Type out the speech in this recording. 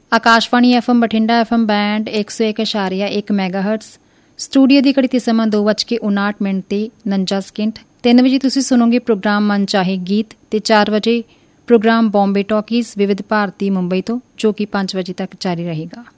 Akashvani FM Bathinda FM band 101.1 ਮੈਗਾਹਰਟਜ਼। Studio ਦੀ ਘੜੀ ਤੇ ਸਮਾਂ 2:59 ਤੇ 49 ਸਕਿੰਟ। 3 ਵਜੇ ਤੁਸੀਂ ਸੁਣੋਗੇ ਪ੍ਰੋਗਰਾਮ ਮਨ ਚਾਹੇ ਗੀਤ ਤੇ 4 ਵਜੇ ਪ੍ਰੋਗਰਾਮ ਬੰਬੇ ਟਾਕੀਜ਼ ਵਿਵਿਧ ਭਾਰਤੀ ਮੁੰਬਈ ਤੋਂ, ਜੋ ਕਿ 5 ਵਜੇ ਤੱਕ ਜਾਰੀ ਰਹੇਗਾ।